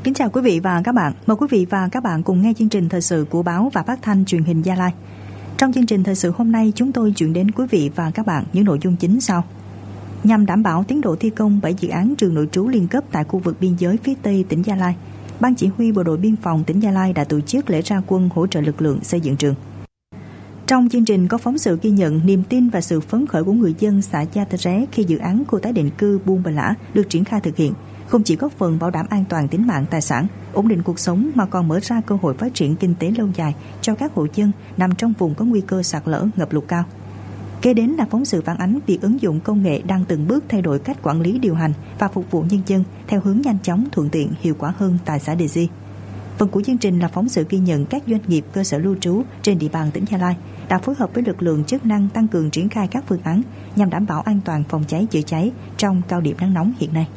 Kính chào quý vị và các bạn. Mời quý vị và các bạn cùng nghe chương trình thời sự của báo và phát thanh truyền hình Gia Lai. Trong chương trình thời sự hôm nay, chúng tôi chuyển đến quý vị và các bạn những nội dung chính sau. Nhằm đảm bảo tiến độ thi công 7 dự án trường nội trú liên cấp tại khu vực biên giới phía Tây tỉnh Gia Lai, Ban Chỉ huy Bộ đội Biên phòng tỉnh Gia Lai đã tổ chức lễ ra quân hỗ trợ lực lượng xây dựng trường. Trong chương trình có phóng sự ghi nhận niềm tin và sự phấn khởi của người dân xã Gia Tơ Ré khi dự án khu tái định cư Buôn Bà Lã được triển khai thực hiện, không chỉ góp phần bảo đảm an toàn tính mạng tài sản, ổn định cuộc sống mà còn mở ra cơ hội phát triển kinh tế lâu dài cho các hộ dân nằm trong vùng có nguy cơ sạt lở, ngập lụt cao. Kế đến là phóng sự phản ánh việc ứng dụng công nghệ đang từng bước thay đổi cách quản lý điều hành và phục vụ nhân dân theo hướng nhanh chóng, thuận tiện, hiệu quả hơn tại xã Đề Di. Phần của chương trình là phóng sự ghi nhận các doanh nghiệp cơ sở lưu trú trên địa bàn tỉnh Gia Lai đã phối hợp với lực lượng chức năng tăng cường triển khai các phương án nhằm đảm bảo an toàn phòng cháy chữa cháy trong cao điểm nắng nóng hiện nay.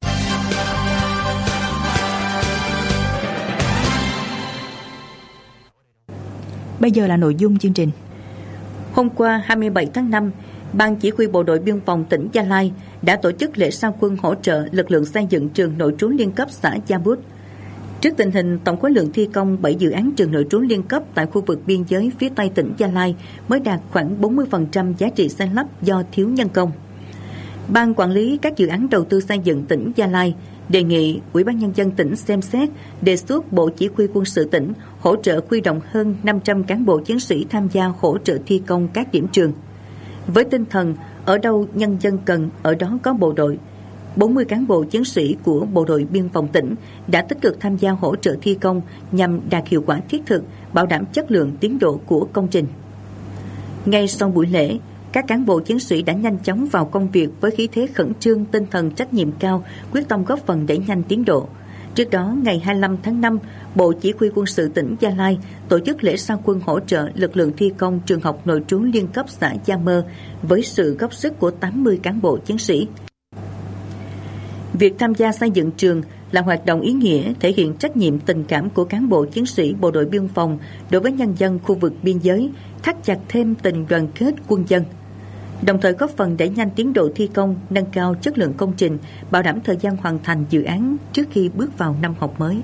Bây giờ là nội dung chương trình. Hôm qua 27 tháng 5, Ban Chỉ huy Bộ đội Biên phòng tỉnh Gia Lai đã tổ chức lễ ra quân hỗ trợ lực lượng xây dựng trường nội trú liên cấp xã Gia Bút. Trước tình hình tổng khối lượng thi công 7 dự án trường nội trú liên cấp tại khu vực biên giới phía Tây tỉnh Gia Lai mới đạt khoảng 40% giá trị xây lắp do thiếu nhân công, Ban quản lý các dự án đầu tư xây dựng tỉnh Gia Lai đề nghị Ủy ban Nhân dân tỉnh xem xét đề xuất Bộ Chỉ huy Quân sự tỉnh hỗ trợ huy động hơn 500 cán bộ chiến sĩ tham gia hỗ trợ thi công các điểm trường. Với tinh thần ở đâu nhân dân cần, ở đó có bộ đội, 40 cán bộ chiến sĩ của Bộ đội Biên phòng tỉnh đã tích cực tham gia hỗ trợ thi công nhằm đạt hiệu quả thiết thực, bảo đảm chất lượng tiến độ của công trình. Ngay sau buổi lễ, các cán bộ chiến sĩ đã nhanh chóng vào công việc với khí thế khẩn trương, tinh thần trách nhiệm cao, quyết tâm góp phần đẩy nhanh tiến độ. Trước đó, ngày 25 tháng 5, Bộ Chỉ huy Quân sự tỉnh Gia Lai tổ chức lễ ra quân hỗ trợ lực lượng thi công trường học nội trú liên cấp xã Gia Mơ với sự góp sức của 80 cán bộ chiến sĩ. Việc tham gia xây dựng trường là hoạt động ý nghĩa thể hiện trách nhiệm tình cảm của cán bộ chiến sĩ Bộ đội Biên phòng đối với nhân dân khu vực biên giới, thắt chặt thêm tình đoàn kết quân dân, đồng thời góp phần đẩy nhanh tiến độ thi công, nâng cao chất lượng công trình, bảo đảm thời gian hoàn thành dự án trước khi bước vào năm học mới.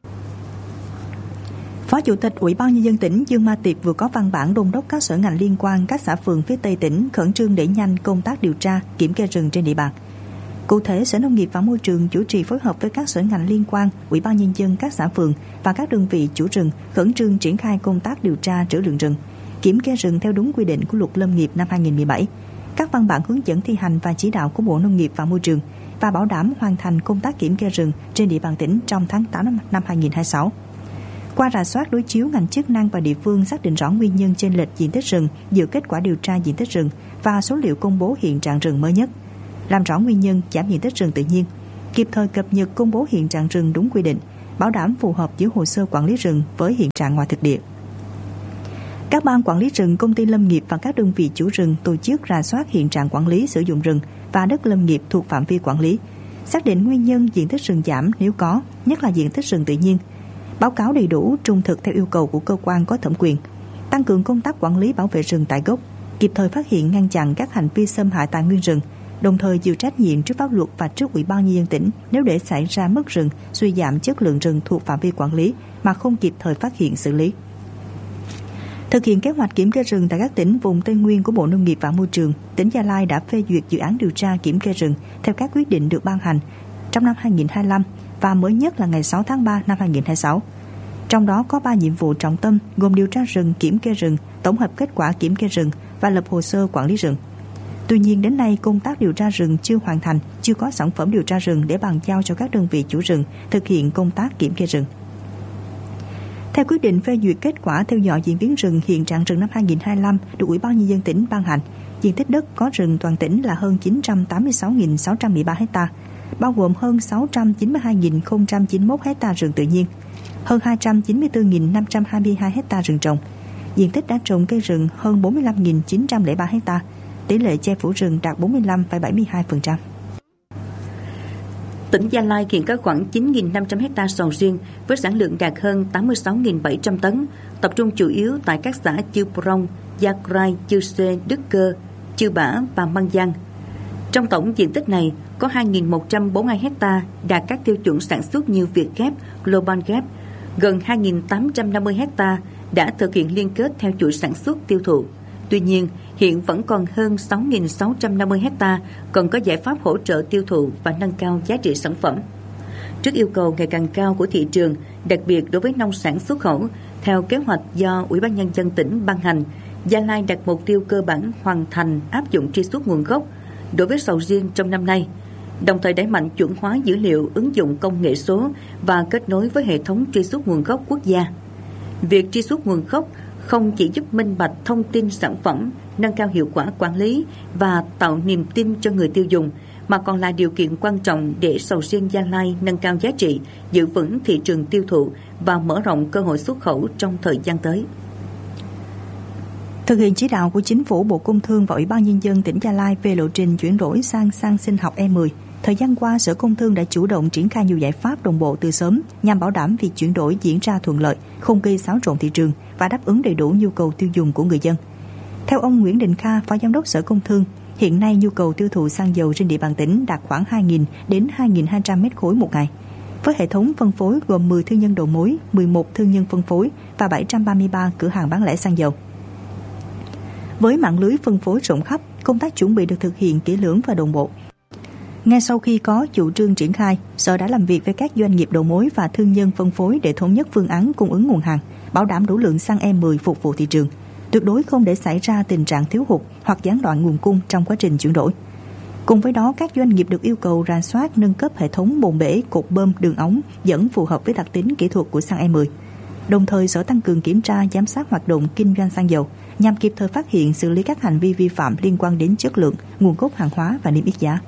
Phó Chủ tịch Ủy ban Nhân dân tỉnh Dương Ma Tiệp vừa có văn bản đôn đốc các sở ngành liên quan, các xã phường phía Tây tỉnh khẩn trương đẩy nhanh công tác điều tra, kiểm kê rừng trên địa bàn. Cụ thể, Sở Nông nghiệp và Môi trường chủ trì phối hợp với các sở ngành liên quan, Ủy ban Nhân dân các xã phường và các đơn vị chủ rừng khẩn trương triển khai công tác điều tra trữ lượng rừng, kiểm kê rừng theo đúng quy định của Luật Lâm nghiệp năm 2017, các văn bản hướng dẫn thi hành và chỉ đạo của Bộ Nông nghiệp và Môi trường và bảo đảm hoàn thành công tác kiểm kê rừng trên địa bàn tỉnh trong tháng 8 năm 2026. Qua rà soát đối chiếu, ngành chức năng và địa phương xác định rõ nguyên nhân chênh lệch diện tích rừng dựa kết quả điều tra diện tích rừng và số liệu công bố hiện trạng rừng mới nhất, làm rõ nguyên nhân giảm diện tích rừng tự nhiên, kịp thời cập nhật công bố hiện trạng rừng đúng quy định, bảo đảm phù hợp giữa hồ sơ quản lý rừng với hiện trạng ngoài thực địa. Các ban quản lý rừng, công ty lâm nghiệp và các đơn vị chủ rừng tổ chức rà soát hiện trạng quản lý sử dụng rừng và đất lâm nghiệp thuộc phạm vi quản lý, xác định nguyên nhân diện tích rừng giảm nếu có, nhất là diện tích rừng tự nhiên, báo cáo đầy đủ, trung thực theo yêu cầu của cơ quan có thẩm quyền, tăng cường công tác quản lý bảo vệ rừng tại gốc, kịp thời phát hiện ngăn chặn các hành vi xâm hại tài nguyên rừng, đồng thời chịu trách nhiệm trước pháp luật và trước Ủy ban Nhân dân tỉnh nếu để xảy ra mất rừng, suy giảm chất lượng rừng thuộc phạm vi quản lý mà không kịp thời phát hiện xử lý. Thực hiện kế hoạch kiểm kê rừng tại các tỉnh vùng Tây Nguyên của Bộ Nông nghiệp và Môi trường, tỉnh Gia Lai đã phê duyệt dự án điều tra kiểm kê rừng theo các quyết định được ban hành trong năm 2025 và mới nhất là ngày 6 tháng 3 năm 2026. Trong đó có 3 nhiệm vụ trọng tâm gồm điều tra rừng, kiểm kê rừng, tổng hợp kết quả kiểm kê rừng và lập hồ sơ quản lý rừng. Tuy nhiên đến nay công tác điều tra rừng chưa hoàn thành, chưa có sản phẩm điều tra rừng để bàn giao cho các đơn vị chủ rừng thực hiện công tác kiểm kê rừng. Theo quyết định phê duyệt kết quả theo dõi diễn biến rừng hiện trạng rừng năm 2025 được Ủy ban Nhân dân tỉnh ban hành, diện tích đất có rừng toàn tỉnh là hơn 986.613 ha, bao gồm hơn 692.091 ha rừng tự nhiên, hơn 294.522 ha rừng trồng, diện tích đã trồng cây rừng hơn 45.903 ha, tỷ lệ che phủ rừng đạt 45,72%. Tỉnh Gia Lai hiện có khoảng 9.500 ha sầu riêng với sản lượng đạt hơn 86.700 tấn, tập trung chủ yếu tại các xã Chư Prong, Gia Crai, Chư Sê, Đức Cơ, Chư Bả và Măng Giang. Trong tổng diện tích này có 2.142 hectare đạt các tiêu chuẩn sản xuất như Việt Gap, Global Gap, gần 2.850 hectare đã thực hiện liên kết theo chuỗi sản xuất tiêu thụ. Tuy nhiên, hiện vẫn còn hơn 6.650 hectare cần có giải pháp hỗ trợ tiêu thụ và nâng cao giá trị sản phẩm. Trước yêu cầu ngày càng cao của thị trường, đặc biệt đối với nông sản xuất khẩu, theo kế hoạch do Ủy ban Nhân dân tỉnh ban hành, Gia Lai đặt mục tiêu cơ bản hoàn thành áp dụng truy xuất nguồn gốc đối với sầu riêng trong năm nay, đồng thời đẩy mạnh chuẩn hóa dữ liệu, ứng dụng công nghệ số và kết nối với hệ thống truy xuất nguồn gốc quốc gia. Việc truy xuất nguồn gốc không chỉ giúp minh bạch thông tin sản phẩm, nâng cao hiệu quả quản lý và tạo niềm tin cho người tiêu dùng, mà còn là điều kiện quan trọng để sầu riêng Gia Lai nâng cao giá trị, giữ vững thị trường tiêu thụ và mở rộng cơ hội xuất khẩu trong thời gian tới. Thực hiện chỉ đạo của Chính phủ, Bộ Công Thương và Ủy ban Nhân dân tỉnh Gia Lai về lộ trình chuyển đổi sang xăng sinh học E10, thời gian qua, Sở Công Thương đã chủ động triển khai nhiều giải pháp đồng bộ từ sớm nhằm bảo đảm việc chuyển đổi diễn ra thuận lợi, không gây xáo trộn thị trường và đáp ứng đầy đủ nhu cầu tiêu dùng của người dân. Theo ông Nguyễn Đình Kha, Phó Giám đốc Sở Công Thương, hiện nay nhu cầu tiêu thụ xăng dầu trên địa bàn tỉnh đạt khoảng 2.000 đến 2.200 mét khối một ngày. Với hệ thống phân phối gồm 10 thương nhân đầu mối, 11 thương nhân phân phối và 733 cửa hàng bán lẻ xăng dầu. Với mạng lưới phân phối rộng khắp, công tác chuẩn bị được thực hiện kỹ lưỡng và đồng bộ. Ngay sau khi có chủ trương triển khai, Sở đã làm việc với các doanh nghiệp đầu mối và thương nhân phân phối để thống nhất phương án cung ứng nguồn hàng, bảo đảm đủ lượng xăng E10 phục vụ thị trường, tuyệt đối không để xảy ra tình trạng thiếu hụt hoặc gián đoạn nguồn cung trong quá trình chuyển đổi. Cùng với đó, các doanh nghiệp được yêu cầu rà soát nâng cấp hệ thống bồn bể, cột bơm, đường ống dẫn phù hợp với đặc tính kỹ thuật của xăng E10. Đồng thời, Sở tăng cường kiểm tra, giám sát hoạt động kinh doanh xăng dầu nhằm kịp thời phát hiện, xử lý các hành vi vi phạm liên quan đến chất lượng, nguồn gốc hàng hóa và niêm yết giá.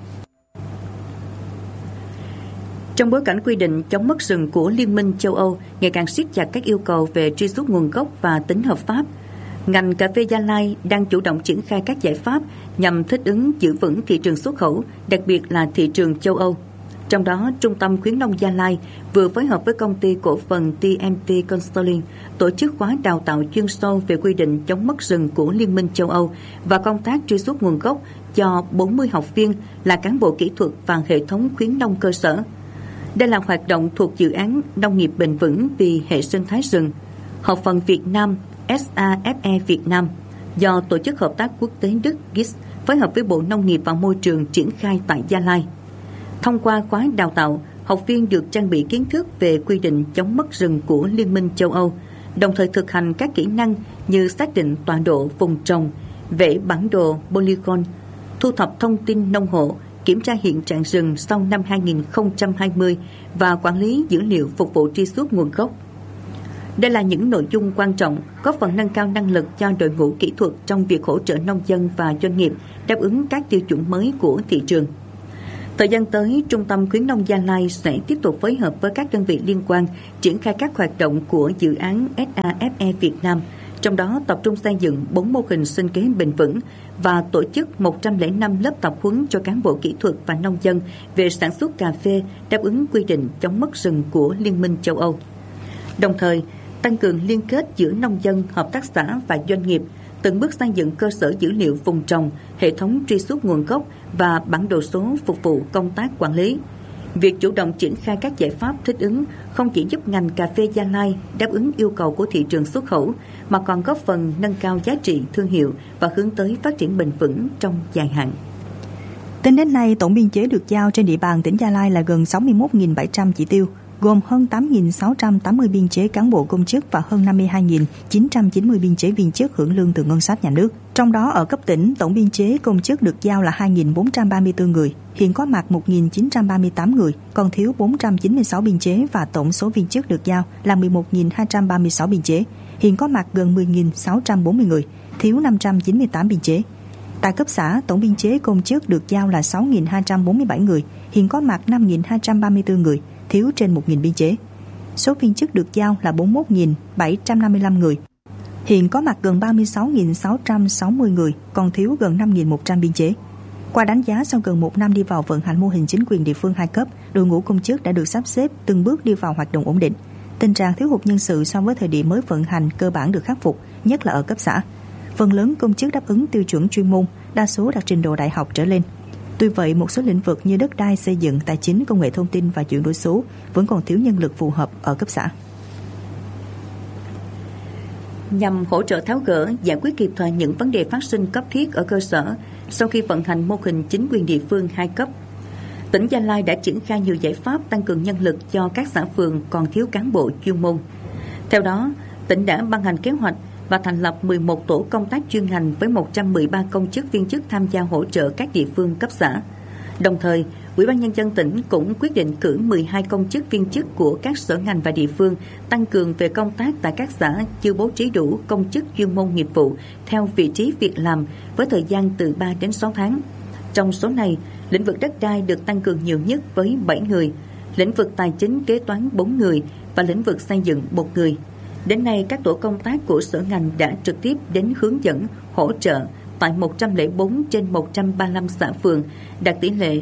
Trong bối cảnh quy định chống mất rừng của Liên minh châu Âu ngày càng siết chặt các yêu cầu về truy xuất nguồn gốc và tính hợp pháp, ngành cà phê Gia Lai đang chủ động triển khai các giải pháp nhằm thích ứng giữ vững thị trường xuất khẩu, đặc biệt là thị trường châu Âu. Trong đó, Trung tâm Khuyến nông Gia Lai vừa phối hợp với công ty cổ phần TMT Consulting tổ chức khóa đào tạo chuyên sâu về quy định chống mất rừng của Liên minh châu Âu và công tác truy xuất nguồn gốc cho 40 học viên là cán bộ kỹ thuật và hệ thống khuyến nông cơ sở. Đây là hoạt động thuộc dự án Nông nghiệp bền vững vì hệ sinh thái rừng, hợp phần Việt Nam SAFE Việt Nam do Tổ chức Hợp tác Quốc tế Đức GIS phối hợp với Bộ Nông nghiệp và Môi trường triển khai tại Gia Lai. Thông qua khóa đào tạo, học viên được trang bị kiến thức về quy định chống mất rừng của Liên minh châu Âu, đồng thời thực hành các kỹ năng như xác định tọa độ vùng trồng, vẽ bản đồ polygon, thu thập thông tin nông hộ, kiểm tra hiện trạng rừng sau năm 2020 và quản lý dữ liệu phục vụ truy xuất nguồn gốc. Đây là những nội dung quan trọng góp phần nâng cao năng lực cho đội ngũ kỹ thuật trong việc hỗ trợ nông dân và doanh nghiệp đáp ứng các tiêu chuẩn mới của thị trường. Thời gian tới, Trung tâm Khuyến nông Gia Lai sẽ tiếp tục phối hợp với các đơn vị liên quan triển khai các hoạt động của dự án SAFE Việt Nam, trong đó tập trung xây dựng 4 mô hình sinh kế bền vững và tổ chức 105 lớp tập huấn cho cán bộ kỹ thuật và nông dân về sản xuất cà phê đáp ứng quy định chống mất rừng của Liên minh châu Âu. Đồng thời, tăng cường liên kết giữa nông dân, hợp tác xã và doanh nghiệp, từng bước xây dựng cơ sở dữ liệu vùng trồng, hệ thống truy xuất nguồn gốc và bản đồ số phục vụ công tác quản lý. Việc chủ động triển khai các giải pháp thích ứng không chỉ giúp ngành cà phê Gia Lai đáp ứng yêu cầu của thị trường xuất khẩu, mà còn góp phần nâng cao giá trị thương hiệu và hướng tới phát triển bền vững trong dài hạn. Tính đến nay, tổng biên chế được giao trên địa bàn tỉnh Gia Lai là gần 61.700 chỉ tiêu, gồm hơn 8.680 biên chế cán bộ công chức và hơn 52.990 biên chế viên chức hưởng lương từ ngân sách nhà nước. Trong đó, ở cấp tỉnh, tổng biên chế công chức được giao là 2.434 người, hiện có mặt 1.938 người, còn thiếu 496 biên chế, và tổng số viên chức được giao là 11.236 biên chế, hiện có mặt gần 10.640 người, thiếu 598 biên chế. Tại cấp xã, tổng biên chế công chức được giao là 6.247 người, hiện có mặt 5.234 người, thiếu trên 1.000 biên chế. Số viên chức được giao là 41.755 người, hiện có mặt gần 36.660 người, còn thiếu gần 5.100 biên chế. Qua đánh giá, sau gần 1 năm đi vào vận hành mô hình chính quyền địa phương 2 cấp, đội ngũ công chức đã được sắp xếp từng bước đi vào hoạt động ổn định. Tình trạng thiếu hụt nhân sự so với thời điểm mới vận hành cơ bản được khắc phục, nhất là ở cấp xã. Phần lớn công chức đáp ứng tiêu chuẩn chuyên môn, đa số đạt trình độ đại học trở lên. Tuy vậy, một số lĩnh vực như đất đai, xây dựng, tài chính, công nghệ thông tin và chuyển đổi số vẫn còn thiếu nhân lực phù hợp ở cấp xã. Nhằm hỗ trợ tháo gỡ, giải quyết kịp thời những vấn đề phát sinh cấp thiết ở cơ sở sau khi vận hành mô hình chính quyền địa phương 2 cấp, tỉnh Gia Lai đã triển khai nhiều giải pháp tăng cường nhân lực cho các xã phường còn thiếu cán bộ chuyên môn. Theo đó, tỉnh đã ban hành kế hoạch và thành lập 11 tổ công tác chuyên ngành với 113 công chức viên chức tham gia hỗ trợ các địa phương cấp xã. Đồng thời, Ủy ban Nhân dân tỉnh cũng quyết định cử 12 công chức viên chức của các sở ngành và địa phương tăng cường về công tác tại các xã chưa bố trí đủ công chức chuyên môn nghiệp vụ theo vị trí việc làm với thời gian từ 3 đến 6 tháng. Trong số này, lĩnh vực đất đai được tăng cường nhiều nhất với 7 người, lĩnh vực tài chính kế toán 4 người và lĩnh vực xây dựng 1 người. Đến nay, các tổ công tác của sở ngành đã trực tiếp đến hướng dẫn, hỗ trợ tại 104 trên 135 xã phường, đạt tỷ lệ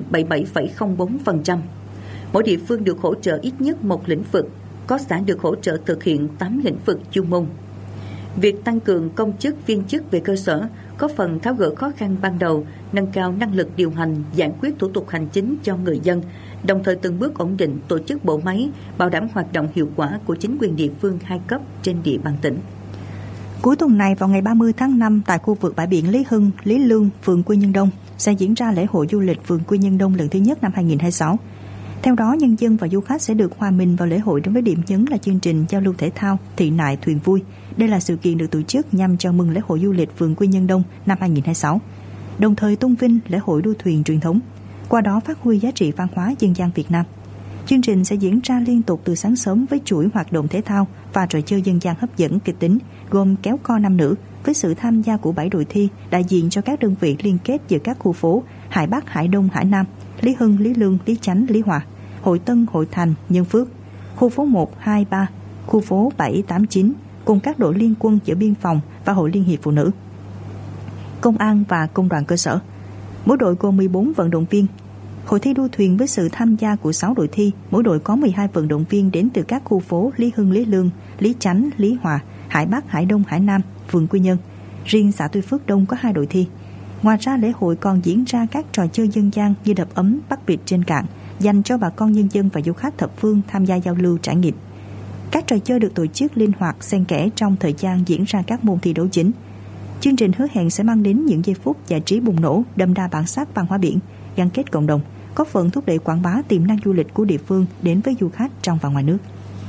77,04%. Mỗi địa phương được hỗ trợ ít nhất một lĩnh vực, có xã được hỗ trợ thực hiện 8 lĩnh vực chuyên môn. Việc tăng cường công chức viên chức về cơ sở có phần tháo gỡ khó khăn ban đầu, nâng cao năng lực điều hành, giải quyết thủ tục hành chính cho người dân, đồng thời từng bước ổn định tổ chức bộ máy, bảo đảm hoạt động hiệu quả của chính quyền địa phương 2 cấp trên địa bàn tỉnh. Cuối tuần này, vào ngày 30 tháng 5, tại khu vực bãi biển Lý Hưng, Lý Lương, phường Quy Nhơn Đông sẽ diễn ra lễ hội du lịch phường Quy Nhơn Đông lần thứ nhất năm 2026. Theo đó, nhân dân và du khách sẽ được hòa mình vào lễ hội với điểm nhấn là chương trình giao lưu thể thao, thị nại thuyền vui. Đây là sự kiện được tổ chức nhằm chào mừng lễ hội du lịch phường Quy Nhơn Đông năm 2026, đồng thời tôn vinh lễ hội đua thuyền truyền thống, qua đó phát huy giá trị văn hóa dân gian Việt Nam. Chương trình sẽ diễn ra liên tục từ sáng sớm với chuỗi hoạt động thể thao và trò chơi dân gian hấp dẫn kịch tính gồm kéo co nam nữ với sự tham gia của 7 đội thi đại diện cho các đơn vị liên kết giữa các khu phố Hải Bắc, Hải Đông, Hải Nam, Lý Hưng, Lý Lương, Lý Chánh, Lý Hòa, Hội Tân, Hội Thành, Nhân Phước, khu phố 1, 2, 3, khu phố 7, 8, 9 cùng các đội liên quân giữa biên phòng và Hội Liên hiệp Phụ nữ, Công an và Công đoàn cơ sở. Mỗi đội gồm 14 vận động viên. Hội thi đua thuyền với sự tham gia của 6 đội thi, mỗi đội có 12 vận động viên đến từ các khu phố Lý Hưng, Lý Lương, Lý Chánh, Lý Hòa, Hải Bắc, Hải Đông, Hải Nam, phường Quy Nhơn. Riêng xã Tuy Phước Đông có 2 đội thi. Ngoài ra, lễ hội còn diễn ra các trò chơi dân gian như đập ấm, bắt vịt trên cạn, dành cho bà con nhân dân và du khách thập phương tham gia giao lưu trải nghiệm. Các trò chơi được tổ chức linh hoạt xen kẽ trong thời gian diễn ra các môn thi đấu chính. Chương trình hứa hẹn sẽ mang đến những giây phút giải trí bùng nổ, đậm đà bản sắc văn hóa biển, gắn kết cộng đồng, góp phần thúc đẩy quảng bá tiềm năng du lịch của địa phương đến với du khách trong và ngoài nước.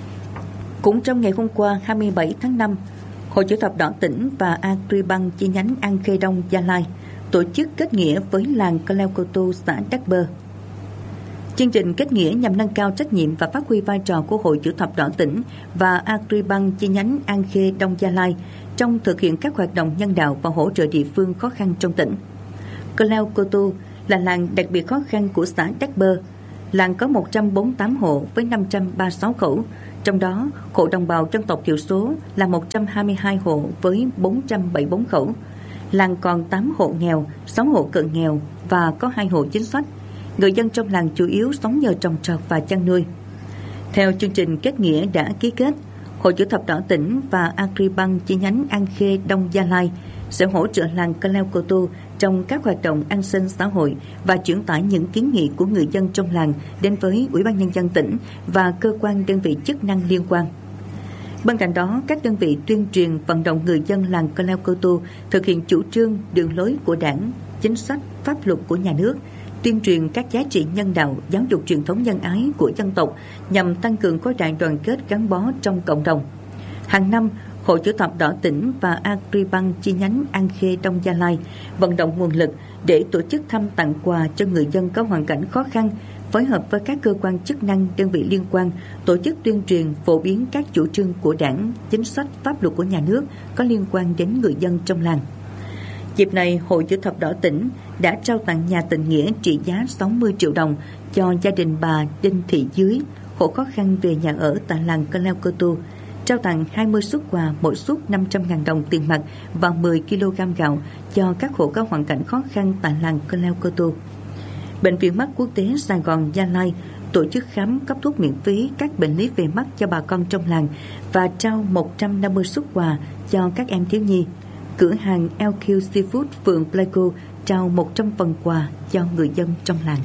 Cũng trong ngày hôm qua 27 tháng 5, Hội Chữ thập đỏ tỉnh và Agribank chi nhánh An Khê Đông, Gia Lai tổ chức kết nghĩa với làng Cleo Cô Tu, xã Đắc Bơ. Chương trình kết nghĩa nhằm nâng cao trách nhiệm và phát huy vai trò của Hội Chữ thập đỏ tỉnh và Agribank chi nhánh An Khê Đông, Gia Lai trong thực hiện các hoạt động nhân đạo và hỗ trợ địa phương khó khăn trong tỉnh. Cleo Cô Tu là làng đặc biệt khó khăn của xã Đắc Bơ. Làng có 148 hộ với 536 khẩu, trong đó hộ đồng bào dân tộc thiểu số là 122 hộ với 474 khẩu. Làng còn 8 hộ nghèo, 6 hộ cận nghèo và có 2 hộ chính sách. Người dân trong làng chủ yếu sống nhờ trồng trọt và chăn nuôi. Theo chương trình kết nghĩa đã ký kết, Hội Chữ thập đỏ tỉnh và Agribank chi nhánh An Khê Đông, Gia Lai sẽ hỗ trợ làng Cleo Cô Tu trong các hoạt động an sinh xã hội và chuyển tải những kiến nghị của người dân trong làng đến với Ủy ban Nhân dân tỉnh và cơ quan đơn vị chức năng liên quan. Bên cạnh đó, các đơn vị tuyên truyền vận động người dân làng Cleo Cô Tu thực hiện chủ trương, đường lối của Đảng, chính sách, pháp luật của nhà nước, tuyên truyền các giá trị nhân đạo, giáo dục truyền thống nhân ái của dân tộc nhằm tăng cường khối đại đoàn kết gắn bó trong cộng đồng. Hàng năm, Hội Chữ thập đỏ tỉnh và Agribank chi nhánh An Khê Đông, Gia Lai vận động nguồn lực để tổ chức thăm tặng quà cho người dân có hoàn cảnh khó khăn, phối hợp với các cơ quan chức năng, đơn vị liên quan, tổ chức tuyên truyền, phổ biến các chủ trương của Đảng, chính sách, pháp luật của nhà nước có liên quan đến người dân trong làng. Dịp này, Hội Chữ thập đỏ tỉnh đã trao tặng nhà tình nghĩa trị giá 60 triệu đồng cho gia đình bà Đinh Thị Dưới, hộ khó khăn về nhà ở tại làng Cleo Cô Tu, trao tặng 20 suất quà, mỗi suất 500.000 đồng tiền mặt và 10 kg gạo cho các hộ có hoàn cảnh khó khăn tại làng Cleo Cô Tu. Bệnh viện Mắt Quốc tế Sài Gòn, Gia Lai tổ chức khám cấp thuốc miễn phí các bệnh lý về mắt cho bà con trong làng và trao 150 suất quà cho các em thiếu nhi. Cửa hàng LQ Seafood phường Pleiku trao 100 phần quà cho người dân trong làng.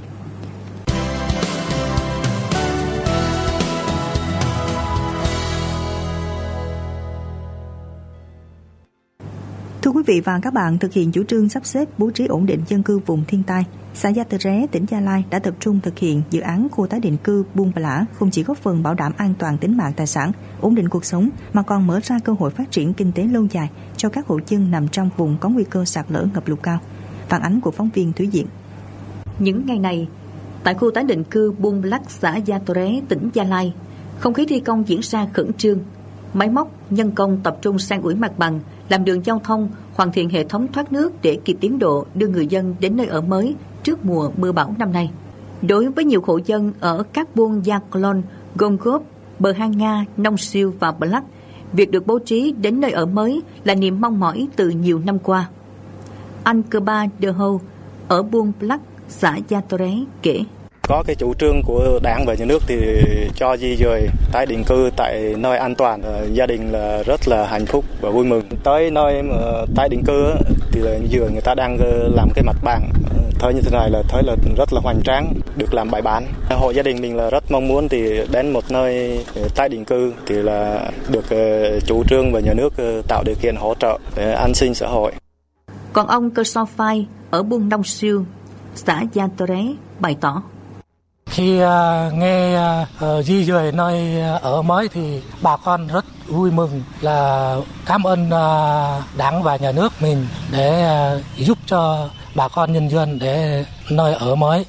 Thưa quý vị và các bạn, thực hiện chủ trương sắp xếp bố trí ổn định dân cư vùng thiên tai, xã Gia Tờ Ré, tỉnh Gia Lai đã tập trung thực hiện dự án khu tái định cư Buôn Bà Lã, không chỉ góp phần bảo đảm an toàn tính mạng tài sản, ổn định cuộc sống, mà còn mở ra cơ hội phát triển kinh tế lâu dài cho các hộ dân nằm trong vùng có nguy cơ sạt lở ngập lụt cao. Phản ánh của phóng viên Thúy Diện. Những ngày này, tại khu tái định cư Buôn Bà Lã, xã Gia Tờ Ré, tỉnh Gia Lai, không khí thi công diễn ra khẩn trương. Máy móc, nhân công tập trung san ủi mặt bằng, làm đường giao thông, hoàn thiện hệ thống thoát nước để kịp tiến độ đưa người dân đến nơi ở mới trước mùa mưa bão năm nay. Đối với nhiều hộ dân ở các buôn Gia Clon, Gom Góp, Bờ Hang Nga, Nông Siêu và Bờ Lắc, việc được bố trí đến nơi ở mới là niềm mong mỏi từ nhiều năm qua. Anh Cơ Ba Đơ Hâu ở buôn Lắc, xã Gia Tờ Ré kể. Có cái chủ trương của Đảng và Nhà nước thì cho di dời tái định cư tại nơi an toàn, gia đình là rất là hạnh phúc và vui mừng. Tới nơi tái định cư thì là giờ người ta đang làm cái mặt bằng thấy như thế này là thấy là rất là hoành tráng, được làm bài bản. Hộ gia đình mình là rất mong muốn thì đến một nơi tái định cư thì là được chủ trương và nhà nước tạo điều kiện hỗ trợ để an sinh xã hội. Còn ông Cơ So Phai ở buôn Nông Siêu, xã Gia Tờ Ré bày tỏ. Khi nghe di dời nơi ở mới thì bà con rất vui mừng, là cảm ơn Đảng và Nhà nước mình để giúp cho bà con nhân dân để nơi ở mới.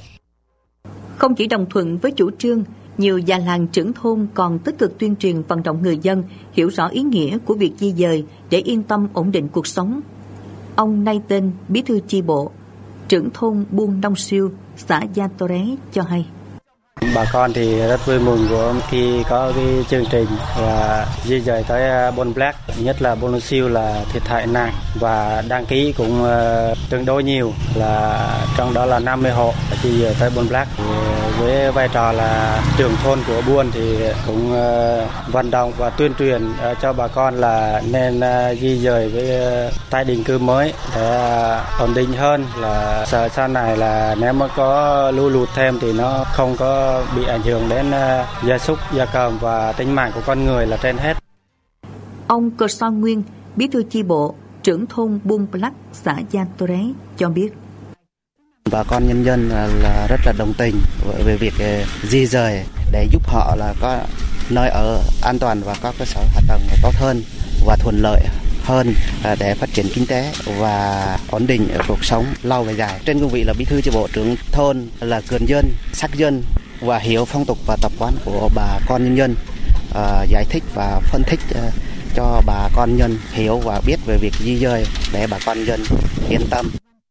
Không chỉ đồng thuận với chủ trương, nhiều già làng trưởng thôn còn tích cực tuyên truyền vận động người dân hiểu rõ ý nghĩa của việc di dời để yên tâm ổn định cuộc sống. Ông Nay Tên, bí thư chi bộ, trưởng thôn buôn Nông Siêu, xã Gia Tờ Ré cho hay. Bà con thì rất vui mừng khi có cái chương trình và di dời tới Buôn Bà Lã, nhất là Buôn Nông Siêu là thiệt hại nặng và đăng ký cũng tương đối nhiều, là trong đó là 50 hộ di dời tới Buôn Bà Lã. Với vai trò là trưởng thôn của buôn thì cũng vận động và tuyên truyền cho bà con là nên di dời với tái định cư mới để ổn định hơn, là sợ sau này là nếu mà có lũ lụt thêm thì nó không có bị ảnh hưởng đến gia súc, gia cầm và tính mạng của con người là trên hết. Ông Cơ So Nguyên, bí thư chi bộ, trưởng thôn Buôn Bà Lắc, xã Gia Tờ Ré cho biết. Bà con nhân dân là rất là đồng tình về việc di dời để giúp họ là có nơi ở an toàn và có cơ sở hạ tầng tốt hơn và thuận lợi hơn để phát triển kinh tế và ổn định cuộc sống lâu và dài. Trên cương vị là bí thư chi bộ, trưởng thôn, là gần dân, sát dân và hiểu phong tục và tập quán của bà con nhân dân, giải thích và phân tích cho bà con nhân hiểu và biết về việc di dời để bà con dân yên tâm.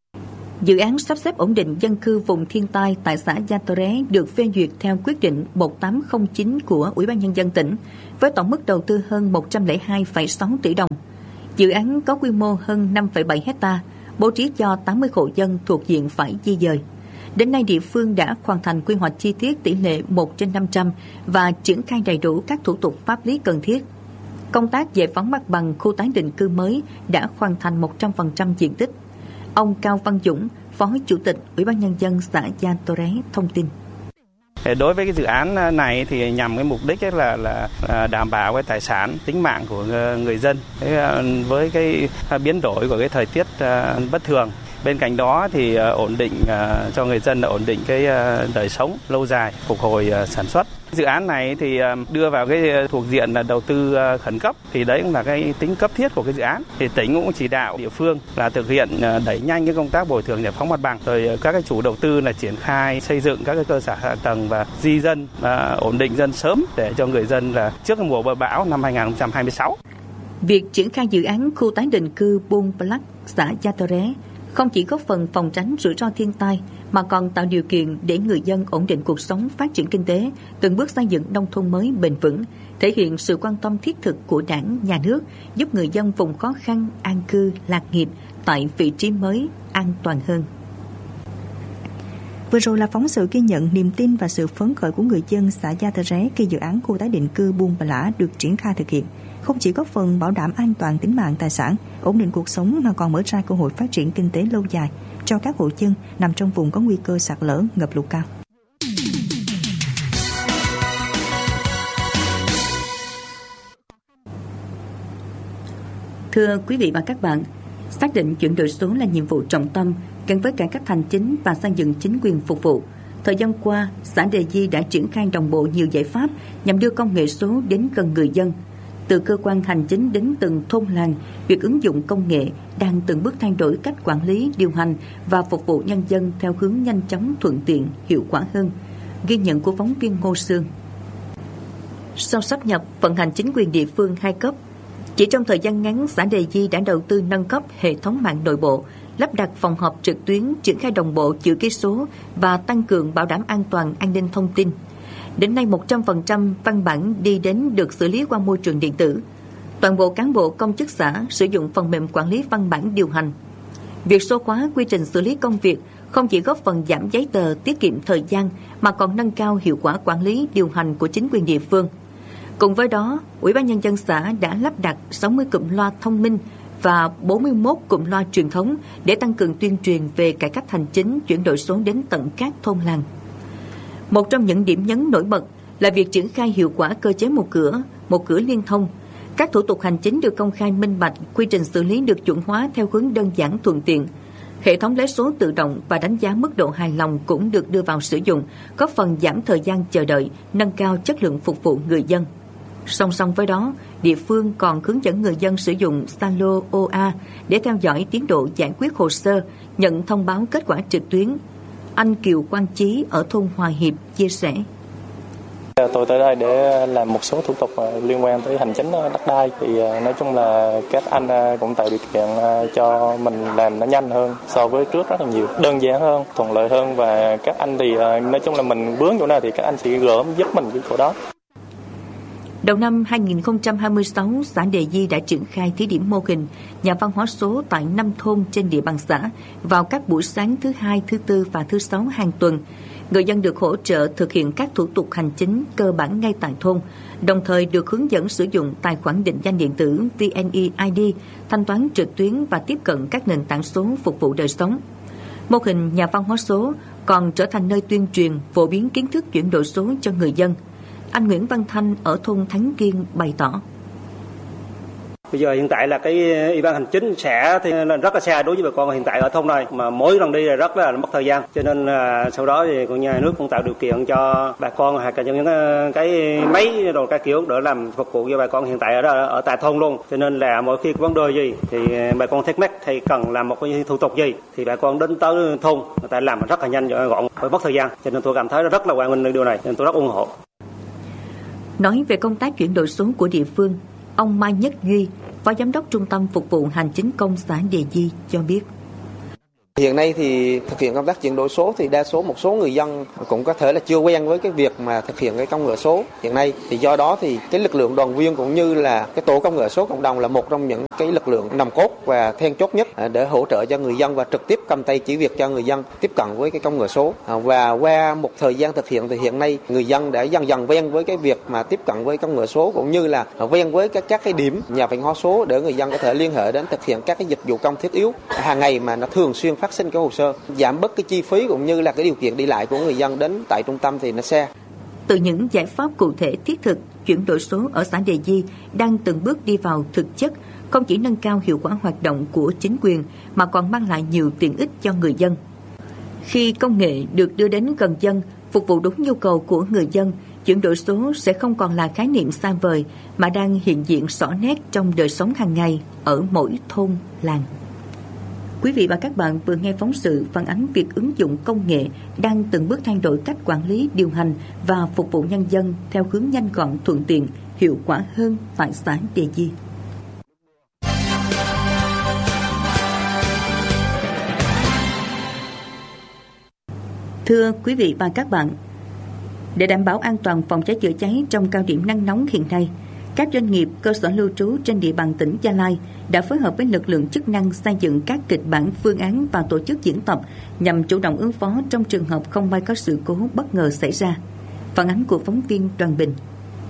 Dự án sắp xếp ổn định dân cư vùng thiên tai tại xã Gia Tờ Ré được phê duyệt theo quyết định 1809 của Ủy ban Nhân dân tỉnh với tổng mức đầu tư hơn 102,6 tỷ đồng. Dự án có quy mô hơn 5,7 hectare, bố trí cho 80 hộ dân thuộc diện phải di dời. Đến nay địa phương đã hoàn thành quy hoạch chi tiết tỷ lệ 1/500 và triển khai đầy đủ các thủ tục pháp lý cần thiết. Công tác giải phóng mặt bằng khu tái định cư mới đã hoàn thành 100% diện tích. Ông Cao Văn Dũng, Phó Chủ tịch Ủy ban Nhân dân xã Gia Tờ Ré thông tin. Đối với cái dự án này thì nhằm cái mục đích là đảm bảo cái tài sản, tính mạng của người dân với cái biến đổi của cái thời tiết bất thường. Bên cạnh đó thì ổn định cho người dân, ổn định cái đời sống lâu dài, phục hồi sản xuất. Dự án này thì đưa vào cái thuộc diện là đầu tư khẩn cấp, thì đấy cũng là cái tính cấp thiết của cái dự án. Thì tỉnh cũng chỉ đạo địa phương là thực hiện đẩy nhanh cái công tác bồi thường giải phóng mặt bằng, rồi các cái chủ đầu tư là triển khai xây dựng các cái cơ sở hạ tầng và di dân, ổn định dân sớm để cho người dân là trước mùa mưa bão năm 2026. Việc triển khai dự án khu tái định cư Buôn Bà Lắc, xã Gia Tờ Ré không chỉ góp phần phòng tránh rủi ro thiên tai mà còn tạo điều kiện để người dân ổn định cuộc sống, phát triển kinh tế, từng bước xây dựng nông thôn mới bền vững, thể hiện sự quan tâm thiết thực của Đảng, Nhà nước, giúp người dân vùng khó khăn an cư, lạc nghiệp tại vị trí mới an toàn hơn. Vừa rồi là phóng sự ghi nhận niềm tin và sự phấn khởi của người dân xã Gia Tờ Ré khi dự án khu tái định cư Buôn Bà Lã được triển khai thực hiện. không chỉ góp phần bảo đảm an toàn tính mạng tài sản, ổn định cuộc sống mà còn mở ra cơ hội phát triển kinh tế lâu dài cho các hộ dân nằm trong vùng có nguy cơ sạt lở, ngập lụt cao. Thưa quý vị và các bạn, xác định chuyển đổi số là nhiệm vụ trọng tâm gắn với cải cách hành chính và xây dựng chính quyền phục vụ. Thời gian qua, xã Đề Di đã triển khai đồng bộ nhiều giải pháp nhằm đưa công nghệ số đến gần người dân. Từ cơ quan hành chính đến từng thôn làng, việc ứng dụng công nghệ đang từng bước thay đổi cách quản lý, điều hành và phục vụ nhân dân theo hướng nhanh chóng, thuận tiện, hiệu quả hơn. Ghi nhận của phóng viên Ngô Sương. Sau sáp nhập vận hành chính quyền địa phương 2 cấp, chỉ trong thời gian ngắn, xã Đề Di đã đầu tư nâng cấp hệ thống mạng nội bộ, lắp đặt phòng họp trực tuyến, triển khai đồng bộ chữ ký số và tăng cường bảo đảm an toàn an ninh thông tin. Đến nay 100% văn bản đi đến được xử lý qua môi trường điện tử. Toàn bộ cán bộ công chức xã sử dụng phần mềm quản lý văn bản điều hành. Việc số hóa quy trình xử lý công việc không chỉ góp phần giảm giấy tờ, tiết kiệm thời gian mà còn nâng cao hiệu quả quản lý điều hành của chính quyền địa phương. Cùng với đó, Ủy ban Nhân dân xã đã lắp đặt 60 cụm loa thông minh và 41 cụm loa truyền thống để tăng cường tuyên truyền về cải cách hành chính, chuyển đổi số đến tận các thôn làng. Một trong những điểm nhấn nổi bật là việc triển khai hiệu quả cơ chế một cửa liên thông. Các thủ tục hành chính được công khai minh bạch, quy trình xử lý được chuẩn hóa theo hướng đơn giản thuận tiện. Hệ thống lấy số tự động và đánh giá mức độ hài lòng cũng được đưa vào sử dụng, góp phần giảm thời gian chờ đợi, nâng cao chất lượng phục vụ người dân. Song song với đó, địa phương còn hướng dẫn người dân sử dụng Zalo OA để theo dõi tiến độ giải quyết hồ sơ, nhận thông báo kết quả trực tuyến. Anh Kiều Quang Chí ở thôn Hòa Hiệp chia sẻ. Tôi tới đây để làm một số thủ tục liên quan tới hành chính đất đai. Thì nói chung là các anh cũng tạo điều kiện cho mình làm nó nhanh hơn so với trước rất là nhiều, đơn giản hơn, thuận lợi hơn. Và các anh thì nói chung là mình vướng chỗ nào thì các anh sẽ gỡ giúp mình cái chỗ đó. Đầu năm 2026, xã Đề Di đã triển khai thí điểm mô hình nhà văn hóa số tại 5 thôn trên địa bàn xã vào các buổi sáng thứ Hai, thứ Tư và thứ Sáu hàng tuần. Người dân được hỗ trợ thực hiện các thủ tục hành chính cơ bản ngay tại thôn, đồng thời được hướng dẫn sử dụng tài khoản định danh điện tử VNeID, thanh toán trực tuyến và tiếp cận các nền tảng số phục vụ đời sống. Mô hình nhà văn hóa số còn trở thành nơi tuyên truyền, phổ biến kiến thức chuyển đổi số cho người dân. Anh Nguyễn Văn Thanh ở thôn Thắng Kiên bày tỏ. Bây giờ hiện tại là cái ủy ban hành chính xã thì rất là xa đối với bà con hiện tại ở thôn này, mà mỗi lần đi là rất là mất thời gian, cho nên sau đó thì nhà nước cũng tạo điều kiện cho bà con hoặc là những cái máy đồ các kiểu để làm phục vụ cho bà con hiện tại ở tại thôn luôn. Cho nên là mỗi khi có vấn đề gì thì bà con thắc mắc hay cần làm một cái thủ tục gì thì bà con đến tới thôn người ta làm rất là nhanh gọn, phải mất thời gian, cho nên tôi cảm thấy rất là hoan nghênh điều này, nên tôi rất ủng hộ. Nói về công tác chuyển đổi số của địa phương, ông Mai Nhất Duy, Phó Giám đốc Trung tâm Phục vụ Hành chính công xã Đề Di cho biết. Hiện nay thì thực hiện công tác chuyển đổi số thì đa số một số người dân cũng có thể là chưa quen với cái việc mà thực hiện cái công nghệ số hiện nay, thì do đó thì cái lực lượng đoàn viên cũng như là cái tổ công nghệ số cộng đồng là một trong những cái lực lượng nòng cốt và then chốt nhất để hỗ trợ cho người dân và trực tiếp cầm tay chỉ việc cho người dân tiếp cận với cái công nghệ số. Và qua một thời gian thực hiện thì hiện nay người dân đã dần dần quen với cái việc mà tiếp cận với công nghệ số cũng như là quen với các cái điểm nhà văn hóa số để người dân có thể liên hệ đến thực hiện các cái dịch vụ công thiết yếu hàng ngày mà nó thường xuyên phát sinh cái hồ sơ, giảm bớt cái chi phí cũng như là cái điều kiện đi lại của người dân đến tại trung tâm thì nó xa. Từ những giải pháp cụ thể thiết thực, chuyển đổi số ở xã Đề Di đang từng bước đi vào thực chất, không chỉ nâng cao hiệu quả hoạt động của chính quyền mà còn mang lại nhiều tiện ích cho người dân. Khi công nghệ được đưa đến gần dân, phục vụ đúng nhu cầu của người dân, chuyển đổi số sẽ không còn là khái niệm xa vời mà đang hiện diện rõ nét trong đời sống hàng ngày ở mỗi thôn, làng. Quý vị và các bạn vừa nghe phóng sự phản ánh việc ứng dụng công nghệ đang từng bước thay đổi cách quản lý, điều hành và phục vụ nhân dân theo hướng nhanh gọn, thuận tiện, hiệu quả hơn tại xã Đề Di. Thưa quý vị và các bạn, để đảm bảo an toàn phòng cháy chữa cháy trong cao điểm nắng nóng hiện nay, các doanh nghiệp, cơ sở lưu trú trên địa bàn tỉnh Gia Lai đã phối hợp với lực lượng chức năng xây dựng các kịch bản, phương án và tổ chức diễn tập nhằm chủ động ứng phó trong trường hợp không may có sự cố bất ngờ xảy ra. Phản ánh của phóng viên Đoàn Bình.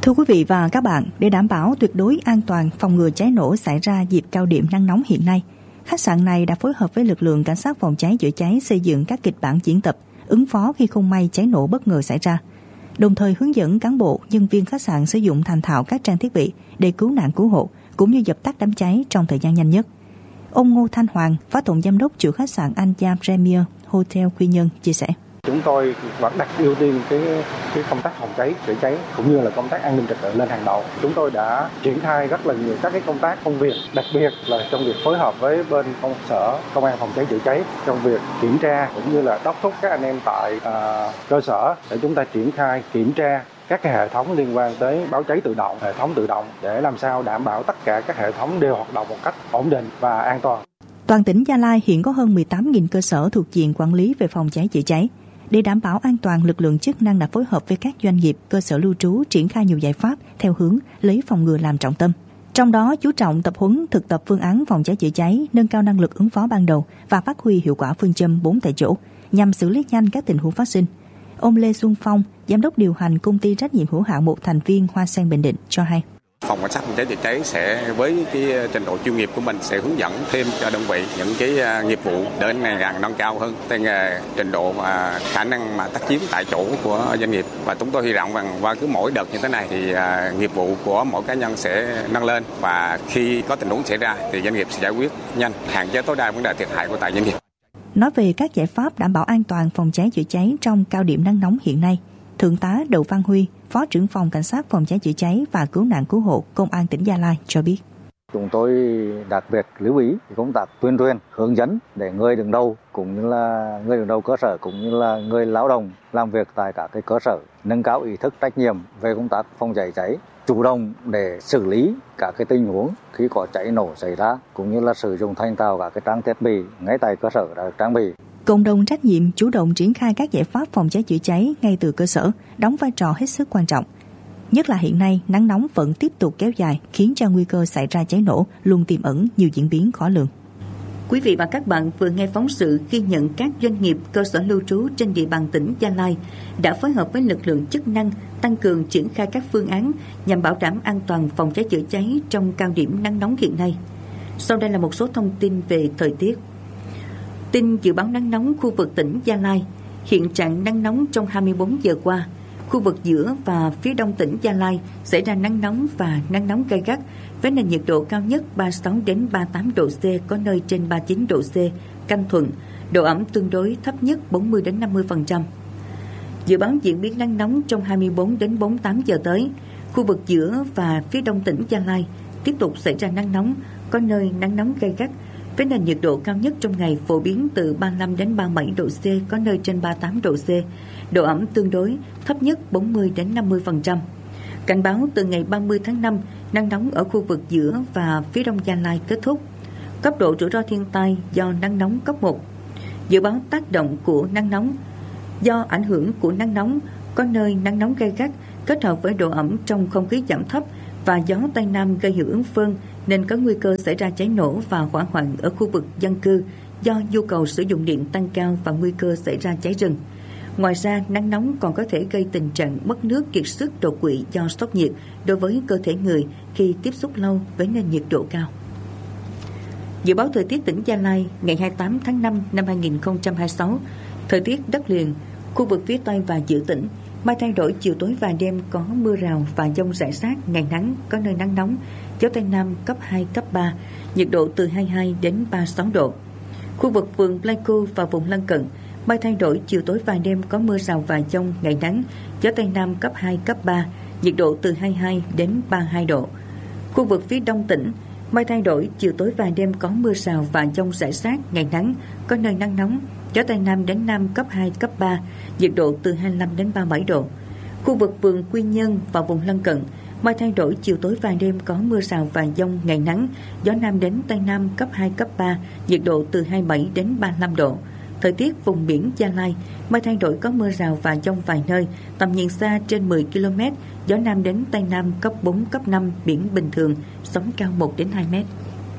Thưa quý vị và các bạn, để đảm bảo tuyệt đối an toàn phòng ngừa cháy nổ xảy ra dịp cao điểm nắng nóng hiện nay, khách sạn này đã phối hợp với lực lượng cảnh sát phòng cháy chữa cháy xây dựng các kịch bản diễn tập ứng phó khi không may cháy nổ bất ngờ xảy ra, đồng thời hướng dẫn cán bộ, nhân viên khách sạn sử dụng thành thạo các trang thiết bị để cứu nạn cứu hộ cũng như dập tắt đám cháy trong thời gian nhanh nhất. Ông Ngô Thanh Hoàng, Phó Tổng Giám đốc chủ khách sạn Anja Premier Hotel Quy Nhơn chia sẻ. Chúng tôi vẫn đặt ưu tiên cái công tác phòng cháy chữa cháy cũng như là công tác an ninh trật tự lên hàng đầu. Chúng tôi đã triển khai rất là nhiều các cái công tác công việc, đặc biệt là trong việc phối hợp với bên công an phòng cháy chữa cháy trong việc kiểm tra cũng như là đốc thúc các anh em tại cơ sở để chúng ta triển khai kiểm tra các cái hệ thống liên quan tới báo cháy tự động, hệ thống tự động để làm sao đảm bảo tất cả các hệ thống đều hoạt động một cách ổn định và an toàn. Toàn tỉnh Gia Lai hiện có hơn 18.000 cơ sở thuộc diện quản lý về phòng cháy chữa cháy. Để đảm bảo an toàn, lực lượng chức năng đã phối hợp với các doanh nghiệp, cơ sở lưu trú triển khai nhiều giải pháp theo hướng lấy phòng ngừa làm trọng tâm. Trong đó chú trọng tập huấn, thực tập phương án phòng cháy chữa cháy, nâng cao năng lực ứng phó ban đầu và phát huy hiệu quả phương châm 4 tại chỗ nhằm xử lý nhanh các tình huống phát sinh. Ông Lê Xuân Phong, Giám đốc điều hành công ty trách nhiệm hữu hạn một thành viên Hoa Sen Bình Định cho hay. Phòng cảnh sát phòng cháy chữa cháy sẽ với cái trình độ chuyên nghiệp của mình sẽ hướng dẫn thêm cho đơn vị những cái nghiệp vụ để ngày càng nâng cao hơn tay nghề, trình độ và khả năng mà tác chiến tại chỗ của doanh nghiệp, và chúng tôi hy vọng rằng qua cứ mỗi đợt như thế này thì nghiệp vụ của mỗi cá nhân sẽ nâng lên, và khi có tình huống xảy ra thì doanh nghiệp sẽ giải quyết nhanh, hạn chế tối đa vấn đề thiệt hại của tại doanh nghiệp. Nói về các giải pháp đảm bảo an toàn phòng cháy chữa cháy trong cao điểm nắng nóng hiện nay, Thượng tá Đậu Văn Huy, Phó trưởng phòng Cảnh sát phòng cháy chữa cháy và cứu nạn cứu hộ Công an tỉnh Gia Lai cho biết. Chúng tôi đặc biệt lưu ý công tác tuyên truyền, hướng dẫn để người đứng đầu cũng như là người đứng đầu cơ sở cũng như là người lao động làm việc tại các cái cơ sở nâng cao ý thức trách nhiệm về công tác phòng cháy cháy, chủ động để xử lý các cái tình huống khi có cháy nổ xảy ra cũng như là sử dụng thành thạo các cái trang thiết bị ngay tại cơ sở đã được trang bị. Cộng đồng trách nhiệm chủ động triển khai các giải pháp phòng cháy chữa cháy ngay từ cơ sở đóng vai trò hết sức quan trọng. Nhất là hiện nay nắng nóng vẫn tiếp tục kéo dài khiến cho nguy cơ xảy ra cháy nổ luôn tiềm ẩn nhiều diễn biến khó lường. Quý vị và các bạn vừa nghe phóng sự ghi nhận các doanh nghiệp, cơ sở lưu trú trên địa bàn tỉnh Gia Lai đã phối hợp với lực lượng chức năng tăng cường triển khai các phương án nhằm bảo đảm an toàn phòng cháy chữa cháy trong cao điểm nắng nóng hiện nay. Sau đây là một số thông tin về thời tiết. Tin dự báo nắng nóng khu vực tỉnh Gia Lai. Hiện trạng nắng nóng trong 24 giờ qua, khu vực giữa và phía đông tỉnh Gia Lai xảy ra nắng nóng và nắng nóng gay gắt với nền nhiệt độ cao nhất 36 đến 38 độ C, có nơi trên 39 độ C, canh thuận, độ ẩm tương đối thấp nhất 40 đến 50%. Dự báo diễn biến nắng nóng trong 24 đến 48 giờ tới, khu vực giữa và phía đông tỉnh Gia Lai tiếp tục xảy ra nắng nóng, có nơi nắng nóng gay gắt với nền nhiệt độ cao nhất trong ngày phổ biến từ 35 đến 37 độ C, có nơi trên 38 độ C, độ ẩm tương đối thấp nhất 40 đến 50%. Cảnh báo từ ngày 30 tháng 5, nắng nóng ở khu vực giữa và phía đông Gia Lai kết thúc. Cấp độ rủi ro thiên tai do nắng nóng cấp 1. Dự báo tác động của nắng nóng. Do ảnh hưởng của nắng nóng, có nơi nắng nóng gay gắt kết hợp với độ ẩm trong không khí giảm thấp và gió Tây Nam gây hiệu ứng phơn nên có nguy cơ xảy ra cháy nổ và hỏa hoạn ở khu vực dân cư do nhu cầu sử dụng điện tăng cao và nguy cơ xảy ra cháy rừng. Ngoài ra, nắng nóng còn có thể gây tình trạng mất nước, kiệt sức, đột quỵ do sốc nhiệt đối với cơ thể người khi tiếp xúc lâu với nền nhiệt độ cao. Dự báo thời tiết tỉnh Gia Lai ngày 28 tháng 5 năm 2026, thời tiết đất liền, khu vực phía Tây và giữa tỉnh, mây thay đổi, chiều tối và đêm có mưa rào và dông rải rác, ngày nắng, có nơi nắng nóng, gió Tây Nam cấp 2, cấp 3, nhiệt độ từ 22 đến 36 độ. Khu vực vườn Pleiku và vùng lân cận, mây thay đổi, chiều tối và đêm có mưa rào và dông, ngày nắng, gió Tây Nam cấp 2, cấp 3, nhiệt độ từ 22 đến 32 độ. Khu vực phía đông tỉnh, mây thay đổi, chiều tối và đêm có mưa rào và dông rải rác, ngày nắng, có nơi nắng nóng, gió Tây Nam đến Nam cấp 2, cấp 3, nhiệt độ từ 25 đến 37 độ. Khu vực vườn Quy Nhơn và vùng lân cận, mây thay đổi, chiều tối và đêm có mưa rào và dông, ngày nắng, gió Nam đến Tây Nam cấp 2, cấp 3, nhiệt độ từ 27 đến 35 độ. Thời tiết vùng biển Gia Lai, mây thay đổi, có mưa rào và dông vài nơi, tầm nhìn xa trên 10 km, gió Nam đến Tây Nam cấp 4, cấp 5, biển bình thường, sóng cao 1 đến 2 mét.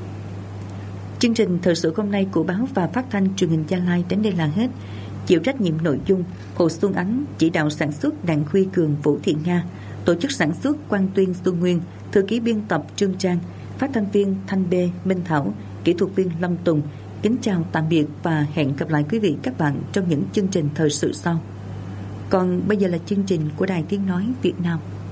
Chương trình thời sự hôm nay của báo và phát thanh truyền hình Gia Lai đến đây là hết. Chịu trách nhiệm nội dung Hồ Xuân Ánh, chỉ đạo sản xuất Đặng Huy Cường, Vũ Thị Nga, tổ chức sản xuất Quang Tuyên Xuân Nguyên, thư ký biên tập Trương Trang, phát thanh viên Thanh Bê, Minh Thảo, kỹ thuật viên Lâm Tùng. Kính chào tạm biệt và hẹn gặp lại quý vị các bạn trong những chương trình thời sự sau. Còn bây giờ là chương trình của Đài Tiếng Nói Việt Nam.